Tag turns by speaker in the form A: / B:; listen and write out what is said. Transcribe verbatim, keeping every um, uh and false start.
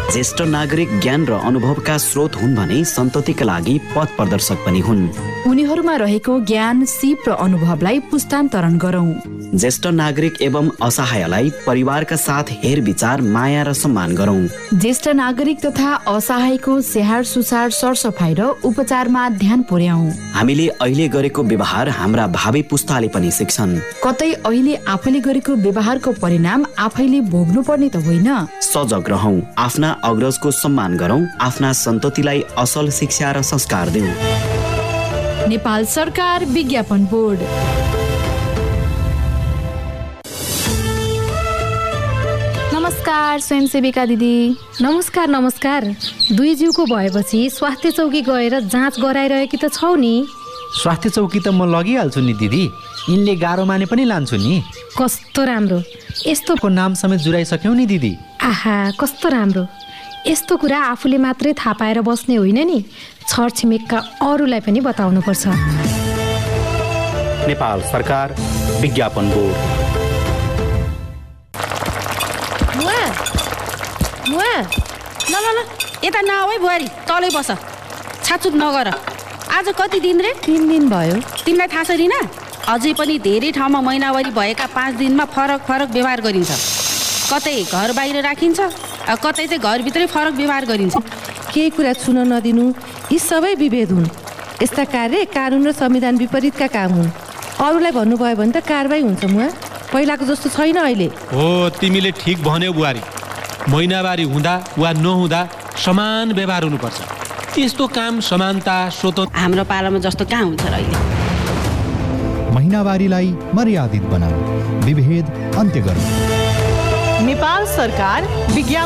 A: ज्येष्ठ नागरिक ज्ञान र अनुभवका स्रोत हुन् भने सन्ततिका लागि पथ प्रदर्शक पनि हुन्।
B: उनीहरूमा रहेको ज्ञान, सिप र अनुभवलाई पुस्तान्तरण गरौँ।
A: ज्येष्ठ नागरिक एवं असहायलाई परिवारका साथ हेरविचार, माया र सम्मान गरौँ।
B: ज्येष्ठ नागरिक तथा असहायको स्याहार सुसार, सरसफाइ र उपचारमा ध्यान पुर्याउँ।
A: हामीले अहिले गरेको व्यवहार हाम्रा भावी पुस्ताले पनि सिक्छन्।
B: कतै अहिले आफैले गरेको व्यवहारको परिणाम आफैले भोग्नु पर्ने त होइन।
A: सजग रहौं, आफ्ना अग्रजको सम्मान गरौँ, आफ्ना सन्ततिलाई असल शिक्षा र संस्कार देऊ।
B: नेपाल सरकार विज्ञापन बोर्ड।
C: नमस्कार स्वयंसेविका दिदी।
D: नमस्कार नमस्कार। दुई जिउको भएपछि स्वास्थ्य चौकी गएर जाँच गराइरहेकी त छौ नि?
E: स्वास्थ्य चौकी त म लगिहाल्छु नि दिदी, यिनले गाह्रो माने पनि लान्छु नि।
D: कस्तो राम्रो, यस्तोको
E: नाम समेत जुराइसक्यौ नि दिदी।
D: आहा कस्तो राम्रो। यस्तो कुरा आफूले मात्रै थाहा पाएर बस्ने होइन नि, छरछिमेकका अरूलाई पनि बताउनु पर्छ।
F: नेपाल सरकार विज्ञापन बोर्ड।
G: मुआ मुआ ल ल ल यता नआऊ है बुहारी, तलै बस, छाचुक नगर। आज कति दिन रे?
B: तीन दिन भयो।
G: तिमीलाई थाहा छ रिना, अझै पनि धेरै ठाउँमा महिनावारी भएका पाँच दिनमा फरक फरक व्यवहार गरिन्छ। कतै घर बाहिर राखिन्छ, कतै चाहिँ घरभित्रै फरक व्यवहार गरिन्छ।
H: केही कुरा छुन नदिनु, यी सबै विभेद हुन्। यस्ता कार्य कानुन र संविधान विपरीतका काम हुन्। अरूलाई भन्नुभयो भने त कारबाही हुन्छ। मुआ पहिलाको जस्तो छैन अहिले।
I: हो, तिमीले ठिक भन्यौ बुहारी। महिनावारी हुँदा वा नहुँदा समान व्यवहार हुनुपर्छ। यस्तो काम समानता, स्वतन्त्र
G: हाम्रो पालामा जस्तो कहाँ हुन्छ र अहिले?
J: महिनावारीलाई मर्यादित बनाऊ, विभेद अन्त्य गरौँ।
K: नेपाल सरकार विज्ञापन